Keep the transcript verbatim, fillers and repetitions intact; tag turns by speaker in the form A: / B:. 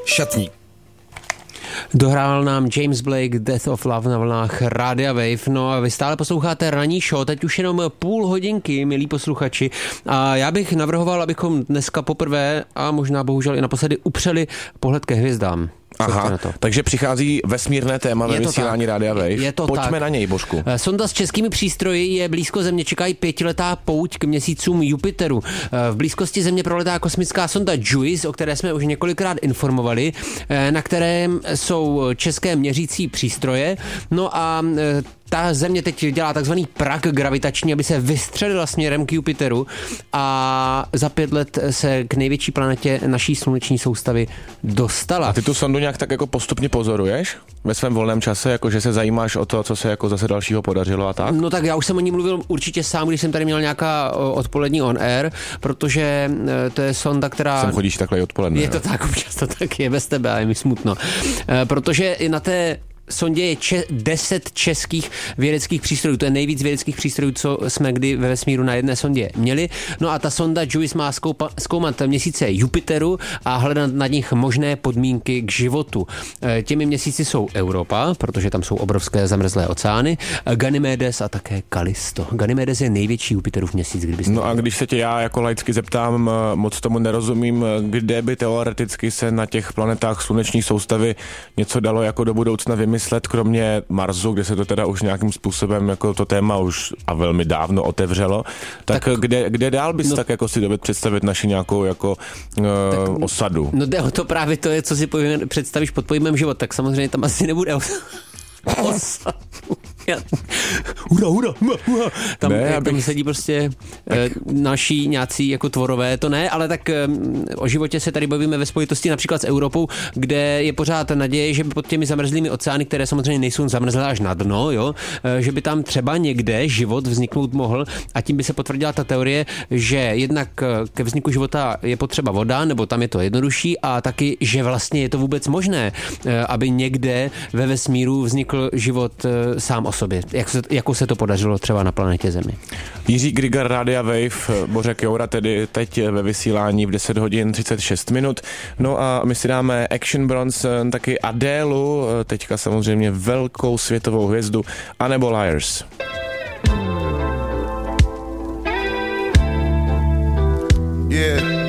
A: Šatník.
B: Dohrál nám James Blake Death of Love na vlnách Rádia Wave. No a vy stále posloucháte ranní show, teď už jenom půl hodinky, milí posluchači. A já bych navrhoval, abychom dneska poprvé a možná bohužel i naposledy upřeli pohled ke hvězdám.
C: Aha, takže přichází vesmírné téma ve vysílání Rádia Wave.
B: Je to
C: Pojďme
B: tak.
C: na něj, Božku.
B: Sonda s českými přístroji je blízko Země, čekají pětiletá pouť k měsícům Jupiteru. V blízkosti Země proletá kosmická sonda JUICE, o které jsme už několikrát informovali, na kterém jsou české měřící přístroje. No a ta Země teď dělá takzvaný prak gravitační, aby se vystřelila směrem k Jupiteru a za pět let se k největší planetě naší sluneční soustavy dostala.
C: A ty tu sondu nějak tak jako postupně pozoruješ ve svém volném čase, jako že se zajímáš o to, co se jako zase dalšího podařilo a tak?
B: No tak já už jsem o ní mluvil určitě sám, když jsem tady měl nějaká odpolední on air, protože to je sonda, která...
C: Sem chodíš takhle i odpoledne.
B: Je to tak, občas to tak je bez tebe a je mi smutno. Protože i na té sondě je če- deset českých vědeckých přístrojů. To je nejvíc vědeckých přístrojů, co jsme kdy ve vesmíru na jedné sondě měli. No a ta sonda JUICE má zkoupa- zkoumat měsíce Jupiteru a hledat na nich možné podmínky k životu. E, těmi měsíci jsou Europa, protože tam jsou obrovské zamrzlé oceány, Ganymedes a také Callisto. Ganymedes je největší Jupiterův měsíc, kdybyste...
C: No a když se tě já jako laicky zeptám, moc tomu nerozumím, kde by teoreticky se na těch planetách sluneční soustavy něco dalo jako do budoucna vymyslet, kromě Marsu, kde se to teda už nějakým způsobem jako to téma už a velmi dávno otevřelo, tak, tak kde, kde dál bys no, tak jako si dovedl představit naši nějakou jako uh, tak, osadu?
B: No jde o to právě to je, co si pojme, představíš pod pojmem život, tak samozřejmě tam asi nebude osadu. Hurá, hurá, hurá. Tam,
C: ne,
B: abych... tam sedí prostě tak... e, naši nějací jako tvorové, to ne, ale tak e, o životě se tady bavíme ve spojitosti například s Evropou, kde je pořád naděje, že by pod těmi zamrzlými oceány, které samozřejmě nejsou zamrzlé až na dno, jo, e, že by tam třeba někde život vzniknout mohl a tím by se potvrdila ta teorie, že jednak ke vzniku života je potřeba voda, nebo tam je to jednodušší a taky, že vlastně je to vůbec možné, e, aby někde ve vesmíru vznikl život e, sám o sobě. Jak se, jakou se to podařilo třeba na planetě Zemi.
C: Jiří Grigar, Rádia Wave, Bořek Joura tedy teď ve vysílání v deset hodin třicet šest minut. No a my si dáme Action Bronson, taky Adélu, teďka samozřejmě velkou světovou hvězdu, anebo Liars.
A: Yeah.